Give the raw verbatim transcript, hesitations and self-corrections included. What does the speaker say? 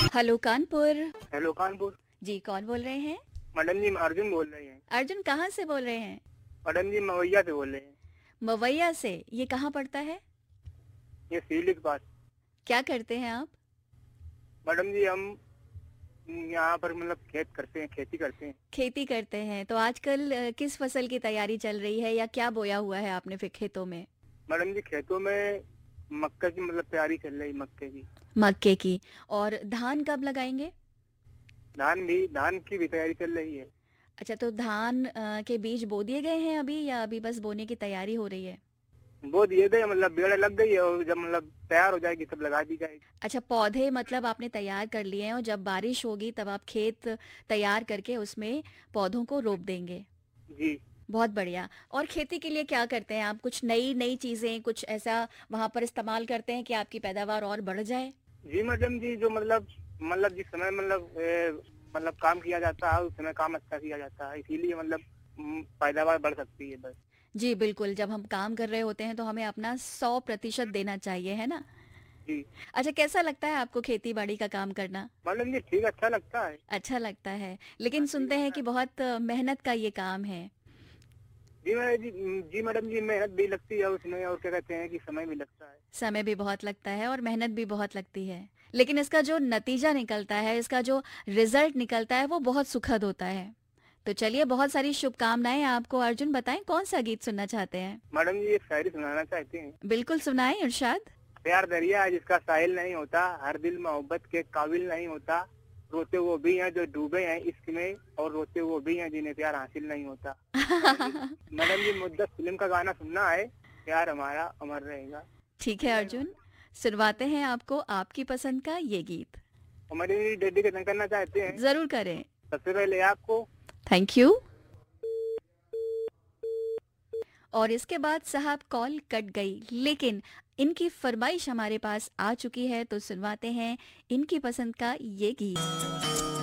Hello Kanpur. Hello Kanpur. जी कौन बोल रहे हैं? मैडम जी अर्जुन बोल रहे हैं। अर्जुन कहाँ से बोल रहे हैं? मैडम जी मवैया से बोल रहे हैं। मवैया से। ये कहाँ पड़ता है? ये सीली के पास। क्या करते हैं आप? मैडम जी हम यहाँ पर मतलब खेत करते हैं, खेती करते हैं। खेती करते हैं तो आजकल अ, किस फसल की तैयारी चल रही है या क्या बोया हुआ है आपने फिर खेतों में? मैडम जी खेतों में मक्का की मतलब तैयारी चल रही, मक्के की। मक्के की। और धान कब लगाएंगे? धान भी धान की भी तैयारी चल रही है। अच्छा, तो धान अ, के बीज बो दिए गए हैं अभी या अभी बस बोने की तैयारी हो रही है? वो दिए गए मतलब बेड़ लग गई है और जब मतलब तैयार हो जाएगी तब लगा दी जाएगी। अच्छा, पौधे मतलब आपने तैयार कर लिए हैं और जब बारिश होगी तब आप खेत तैयार करके उसमें पौधों को रोप देंगे। जी। बहुत बढ़िया। और खेती के लिए क्या करते हैं आप? कुछ नई नई चीजें कुछ ऐसा वहां पर इस्तेमाल करते हैं कि आपकी पैदावार और बढ़ जाए? जी मैडम जी जो मतलब मतलब जिस समय मतलब ए, मतलब काम किया जाता है उस समय काम अच्छा किया जाता है, इसीलिए मतलब हम्म, पैदावार बढ़ सकती है बस। जी बिल्कुल, जब हम काम कर रहे होते हैं तो हमें अपना सौ प्रतिशत देना चाहिए, है ना? जी अच्छा, कैसा लगता है आपको खेती बाड़ी का काम करना? मैडम जी ठीक अच्छा लगता है। अच्छा लगता है, लेकिन हाँ, ठीक सुनते हैं लगता कि है। बहुत अ, मेहनत का ये काम है। जी मैडम जी जी मैडम जी मेहनत भी लगती है उसमें और क्या कहते हैं कि समय भी लगता है। समय भी बहुत लगता है और मेहनत भी बहुत लगती है, लेकिन इसका जो नतीजा निकलता है, इसका जो रिजल्ट निकलता है वो बहुत सुखद होता है। तो चलिए, बहुत सारी शुभकामनाएं आपको। अर्जुन बताएं कौन सा गीत सुनना चाहते हैं? मैडम जी एक शायरी सुनाना चाहते हैं। बिल्कुल सुनाएं इरशाद। प्यार दरिया है जिसका साहिल नहीं होता, हर दिल मोहब्बत के काबिल नहीं होता। रोते वो भी हैं जो डूबे हैं इश्क में और रोते वो भी हैं जिन्हें प्यार हासिल नहीं होता। मैडम जी मैडम जी मुद्दत फिल्म का गाना सुनना है। प्यार हमारा अमर रहेगा। ठीक है अर्जुन, सुनवाते हैं आपको आपकी पसंद का ये गीत। और मैडम जी डेडिकेशन करना चाहते हैं जरूर करें। सबसे पहले आपको। Thank you. और इसके बाद साहब कॉल कट गई, लेकिन इनकी फरमाइश हमारे पास आ चुकी है तो सुनवाते हैं इनकी पसंद का ये गीत।